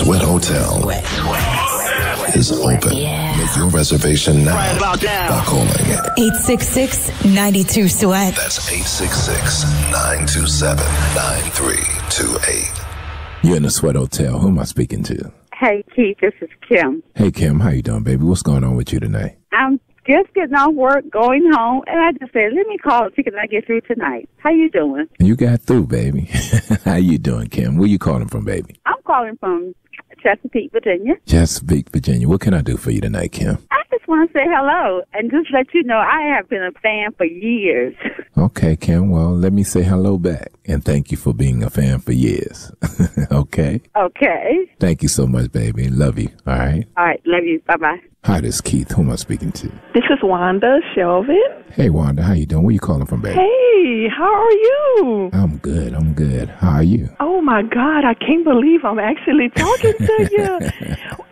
Sweat Hotel is open. Make your reservation now by calling 866-92-SWEAT. That's 866-927-9328. You're in the Sweat Hotel. Who am I speaking to? Hey, Keith, this is Kim. Hey, Kim. How you doing, baby? What's going on with you tonight? I'm just getting off work, going home, and I just said, let me call and see if I get through tonight. How you doing? You got through, baby. How you doing, Kim? Where you calling from, baby? I'm calling from Chesapeake, Virginia. Chesapeake, Virginia. What can I do for you tonight, Kim? I just want to say hello and just let you know I have been a fan for years. Okay, Kim. Well, let me say hello back. And thank you for being a fan for years. Okay? Okay. Thank you so much, baby. Love you. All right? All right. Love you. Bye-bye. Hi, this is Keith. Who am I speaking to? This is Wanda Shelvin. Hey, Wanda. How you doing? Where you calling from, baby? Hey, how are you? I'm good. I'm good. How are you? Oh, my God. I can't believe I'm actually talking to you.